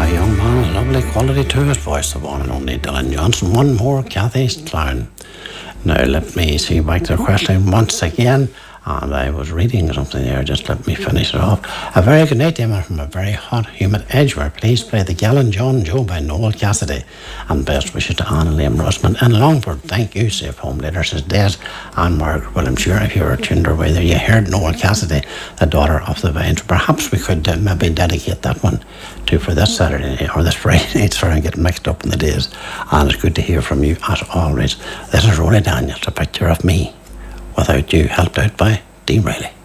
A young man, a lovely quality to his voice, the one and only Dylan Johnson. One more, Kathy's Clown. Now let me see back to the question once again. And I was reading something there, just let me finish it off. A very good night, Emma, from a very hot, humid Edgware. Please play The Gallant John Joe by Noel Cassidy. And best wishes to Anne and Liam Russman in Longford. Thank you, safe home later, says Des and Margaret Williams. Sure, if you were tuned away there, you heard Noel Cassidy, the daughter of the Vines. Perhaps we could maybe dedicate that one to for this Saturday or this Friday night. Sorry, I'm getting mixed up in the days. And it's good to hear from you as always. This is Rory Daniels, a picture of me without you, helped out by Dean Riley.